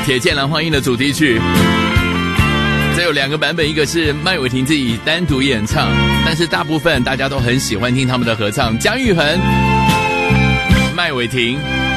铁剑兰花音的主题曲。这有2个版本，一个是麦伟霆自己单独演唱，但是大部分大家都很喜欢听他们的合唱，姜育恒、麦伟霆。